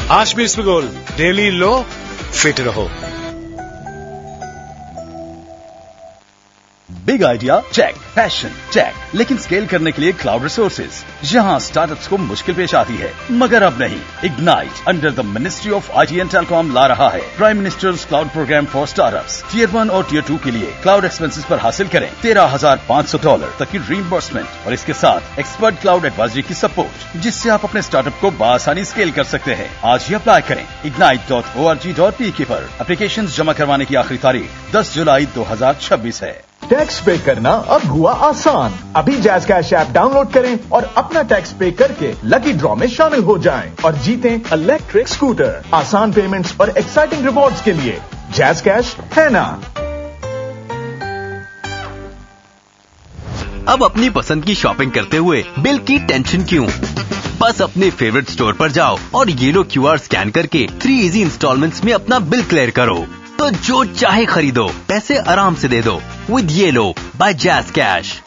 Ashmir Spigol, daily लो, fit रहो। Big idea check, passion check, लेकिन scale करने के लिए क्लाउड रिसोर्सेज। यहाँ स्टार्टअप्स को मुश्किल पेश आती है, मगर अब नहीं। Ignite under the ministry of IT and telecom ला रहा है prime ministers cloud programme for startups. Tier 1 और टियर 2 के लिए क्लाउड एक्सपेंसेस पर हासिल करें $13,500 तक की रीइंबर्समेंट और इसके साथ एक्सपर्ट क्लाउड एडवाइजरी की सपोर्ट, जिससे आप अपने स्टार्टअप को बआसानी स्केल कर सकते हैं। आज ही अप्लाई करें ignite.org.pk पर। एप्लीकेशन जमा करवाने की आखिरी तारीख 10 जुलाई 2026 है। टैक्स पे करना अब हुआ आसान। अभी जैज़ कैश ऐप डाउनलोड करें और अपना टैक्स पे करके लकी ड्रॉ में शामिल हो जाएं और जीतें इलेक्ट्रिक स्कूटर। आसान पेमेंट्स और एक्साइटिंग रिवॉर्ड्स के लिए जैज़ कैश है ना। अब अपनी पसंद की शॉपिंग करते हुए बिल की टेंशन क्यों? बस अपने फेवरेट स्टोर पर जाओ और येलो QR स्कैन करके 3 इजी इंस्टॉलमेंट्स में अपना बिल क्लियर करो, तो जो चाहे खरीदो, पैसे आराम से दे दो। With yellow bye jazz cash.